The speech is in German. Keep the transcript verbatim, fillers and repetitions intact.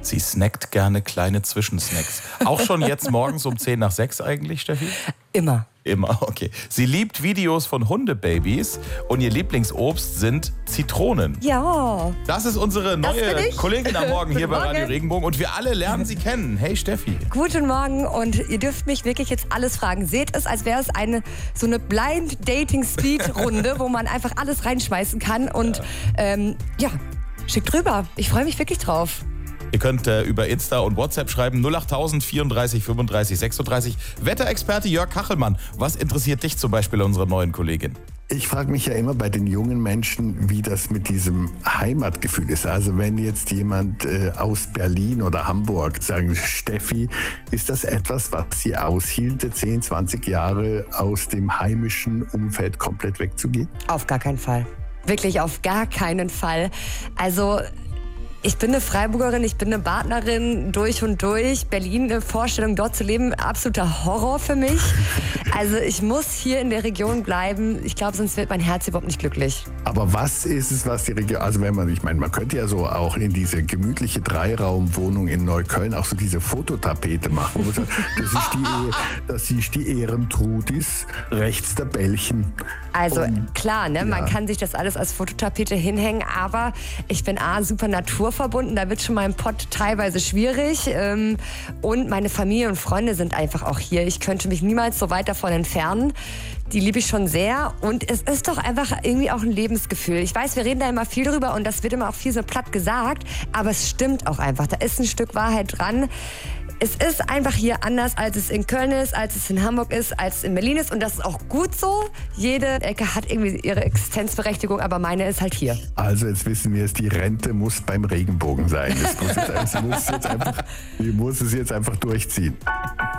Sie snackt gerne kleine Zwischensnacks. Auch schon jetzt morgens um zehn nach sechs eigentlich, Steffi? Immer. Immer, okay. Sie liebt Videos von Hundebabys und ihr Lieblingsobst sind Zitronen. Ja. Das ist unsere neue Kollegin am Morgen hier bei Radio Regenbogen und wir alle lernen sie kennen. Hey Steffi. Guten Morgen und ihr dürft mich wirklich jetzt alles fragen. Seht es, als wäre es eine so eine Blind-Dating-Speed-Runde, wo man einfach alles reinschmeißen kann und ja, ähm, ja schickt rüber. Ich freue mich wirklich drauf. Ihr könnt äh, über Insta und WhatsApp schreiben null acht tausend vierunddreißig fünfunddreißig sechsunddreißig. Wetterexperte Jörg Kachelmann, was interessiert dich zum Beispiel an unserer neuen Kollegin? Ich frage mich ja immer bei den jungen Menschen, wie das mit diesem Heimatgefühl ist. Also wenn jetzt jemand äh, aus Berlin oder Hamburg sagen, Steffi, ist das etwas, was sie aushielte, zehn, zwanzig Jahre aus dem heimischen Umfeld komplett wegzugehen? Auf gar keinen Fall. Wirklich auf gar keinen Fall. Also ich bin eine Freiburgerin, ich bin eine Badnerin durch und durch. Berlin, eine Vorstellung, dort zu leben, absoluter Horror für mich. Also ich muss hier in der Region bleiben. Ich glaube, sonst wird mein Herz überhaupt nicht glücklich. Aber was ist es, was die Region, also wenn man, ich meine, man könnte ja so auch in diese gemütliche Dreiraumwohnung in Neukölln auch so diese Fototapete machen. Wo sagt, das ist die, das ist die Ehrentrudis, rechts der Bällchen. Also und, klar, ne, ja. man kann sich das alles als Fototapete hinhängen, aber ich bin A, super naturverbunden, da wird schon mal im Pott teilweise schwierig ähm, und meine Familie und Freunde sind einfach auch hier. Ich könnte mich niemals so weit davon entfernen. Die liebe ich schon sehr und es ist doch einfach irgendwie auch ein Lebensgefühl. Ich weiß, wir reden da immer viel drüber und das wird immer auch viel so platt gesagt, aber es stimmt auch einfach. Da ist ein Stück Wahrheit dran. Es ist einfach hier anders, als es in Köln ist, als es in Hamburg ist, als es in Berlin ist. Und das ist auch gut so. Jede Ecke hat irgendwie ihre Existenzberechtigung, aber meine ist halt hier. Also jetzt wissen wir es, die Rente muss beim Regenbogen sein. Das muss, jetzt, das muss, jetzt einfach, die muss es jetzt einfach durchziehen.